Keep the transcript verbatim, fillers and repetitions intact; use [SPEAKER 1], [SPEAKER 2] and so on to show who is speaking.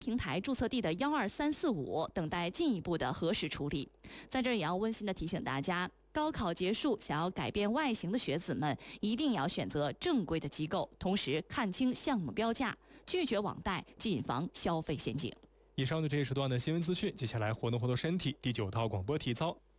[SPEAKER 1] 平台注册地的一二三四五，等待进一步的核实处理。在这儿也要温馨的提醒大家，高考结束想要改变外形的学子们，一定要选择正规的机构，同时看清项目标价，拒绝网贷，谨防消费陷阱。
[SPEAKER 2] 以上就这一时段的新闻资讯，接下来活动活动身体。第九套广播体操。